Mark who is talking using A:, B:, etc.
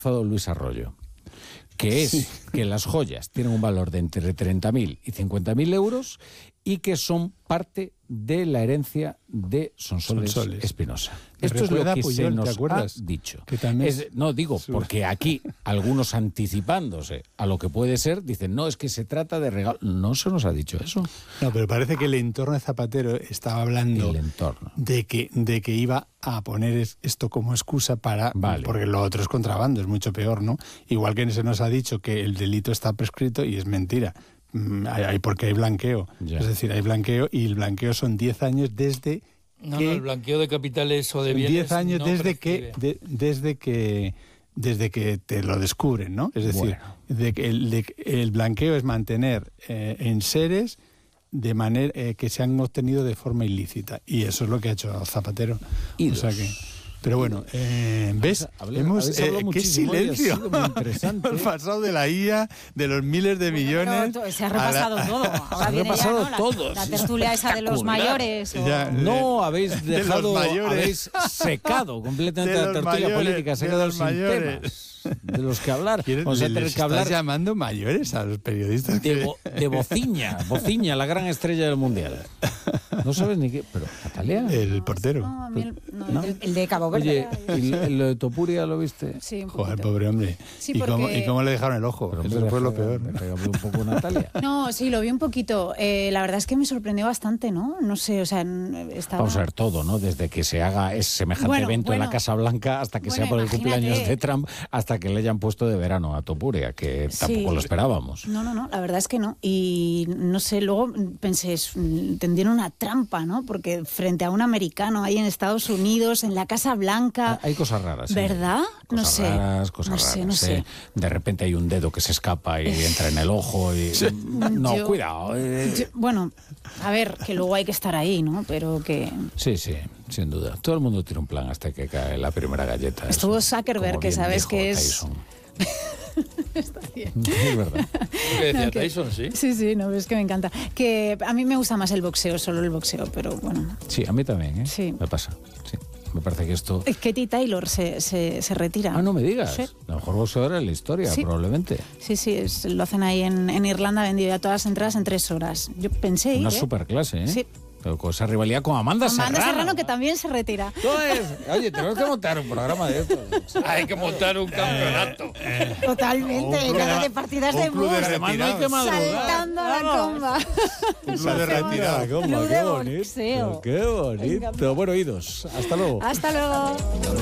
A: Luis Arroyo, que es que las joyas tienen un valor de entre 30.000 y 50.000 euros y que son parte de la herencia de Sonsoles Espinosa. Esto es lo que
B: Puyol,
A: se nos ha
B: ¿te
A: dicho.
B: Que también
A: No, digo, porque aquí algunos anticipándose a lo que puede ser, dicen, no, es que se trata de regalo. No se nos ha dicho eso.
B: No, pero parece que el entorno de Zapatero estaba hablando de que iba a poner esto como excusa para...
A: Vale.
B: Porque lo otro es contrabando, es mucho peor, ¿no? Igual que se nos ha dicho que el delito está prescrito y es mentira. Porque hay blanqueo. Ya. Es decir, hay blanqueo y el blanqueo son 10 años desde
C: No, el blanqueo de capitales o de bienes
B: 10 años
C: no
B: desde
C: prescribe.
B: desde que te lo descubren, ¿no? Es decir, el blanqueo es mantener enseres de manera que se han obtenido de forma ilícita. Y eso es lo que ha hecho Zapatero. O sea que... Pero bueno, ¿ves? ¡Qué silencio! Hemos pasado de la IA, de los miles de millones...
D: Se ha repasado todo. Ahora
A: se ha repasado todo.
D: La tertulia esa de los mayores.
A: No, habéis dejado, habéis secado completamente la tertulia política, se ha quedado sin temas de los que hablar.
B: Vamos a tener que hablar. ¿Estás llamando mayores a los periodistas?
A: De Bociña, la gran estrella del Mundial. No sabes ni qué, pero Natalia.
B: El portero.
D: No, el de Cabo Verde.
A: Oye, ¿y lo de Topuria lo viste?
D: Sí,
B: joder, pobre hombre.
D: Sí,
B: ¿Y cómo le dejaron el ojo?
A: Pero,
B: eso fue lo peor.
A: Pégame un poco, Natalia.
D: No, sí, lo vi un poquito. La verdad es que me sorprendió bastante, ¿no? No sé, o sea, estaba...
A: Vamos a ver todo, ¿no? Desde que se haga semejante evento en la Casa Blanca hasta que sea por el cumpleaños de Trump, hasta que le hayan puesto de verano a Topuria, que tampoco lo esperábamos.
D: No, la verdad es que no. Y no sé, luego pensé, tendieron una trampa, ¿no? Porque frente a un americano ahí en Estados Unidos, en la Casa Blanca...
A: Hay cosas raras.
D: ¿Verdad?
A: Cosas raras. No sé. De repente hay un dedo que se escapa y entra en el ojo y... No, cuidado.
D: Bueno, a ver, que luego hay que estar ahí, ¿no? Pero que...
A: Sí, sin duda. Todo el mundo tiene un plan hasta que cae la primera galleta.
D: Estuvo Zuckerberg, que sabes que es...
A: Está bien. Es verdad.
C: ¿Qué decía Tyson, sí?
D: Sí, no, es que me encanta. Que a mí me gusta más el boxeo, solo el boxeo, pero bueno.
A: Sí, a mí también, ¿eh?
D: Sí.
A: Me pasa, sí. Me parece que esto...
D: Katie Taylor se retira.
A: Ah, no me digas.
D: Sí.
A: La mejor boxeadora de la historia, probablemente.
D: Sí, lo hacen ahí en Irlanda, vendido ya todas las entradas en 3 horas. Yo pensé...
A: Una superclase, ¿eh?
D: Sí.
A: Pero con esa rivalidad con Amanda Serrano,
D: que también se retira.
A: Oye, tenemos que montar un programa de esto.
C: Hay que montar un campeonato.
D: Totalmente, de partidas de bus. Saltando la comba.
B: Un club de retirada.
D: Club de boxeo.
A: Qué bonito. Bueno, oídos. Hasta luego.
D: Hasta luego.